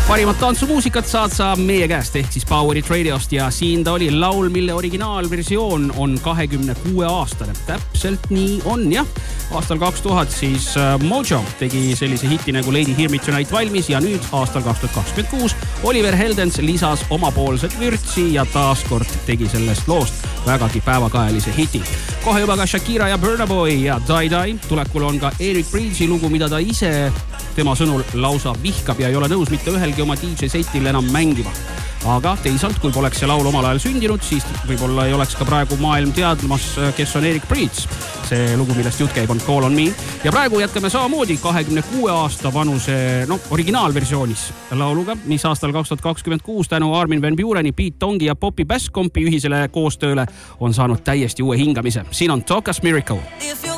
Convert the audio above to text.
Parimat tantsumuusikat saad sa meie käest ehk siis Powerit Radiost ja siin ta oli laul, mille originaalversioon on 26 aastane. Täpselt nii on, jah. Aastal 2000 siis Mojo tegi sellise hiti nagu Lady Hear Me Tonight valmis ja nüüd aastal 2026 Oliver Heldens lisas omapoolset vürtsi ja taaskord tegi sellest loost vägagi päevakajalise hiti. Kohe juba ka Shakira ja Burna Boy ja Die Die. Tulekul on ka Eric Bridge'i lugu, mida ta ise tema sõnul lausa vihkab ja ei ole nõus mitte ühelgi oma DJ-setil enam mängima. Aga teisalt, kui poleks see laul omal ajal sündinud, siis võib-olla ei oleks ka praegu maailm teadmas, kes on Eric Bridge. See lugu, millest jutt käib, on Call on Me. Ja praegu jätkame samamoodi 26 aasta vanuse originaalversioonis lauluga, mis aastal 2026 tänu Armin van Bureni, Pete Tongi ja Poppy Basscompi ühisele koostööle on saanud täiesti uue hingamise. Siin on Tokas Miracle.